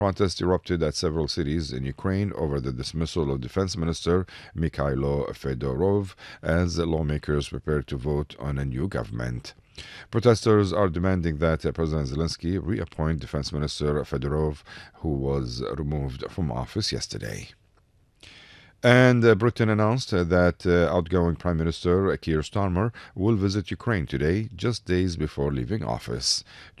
Protests erupted at several cities in Ukraine over the dismissal of Defense Minister Mikhailo Fedorov as lawmakers prepare to vote on a new government. Protesters are demanding that President Zelensky reappoint Defense Minister Fedorov, who was removed from office yesterday. And Britain announced that outgoing Prime Minister Keir Starmer will visit Ukraine today, just days before leaving office.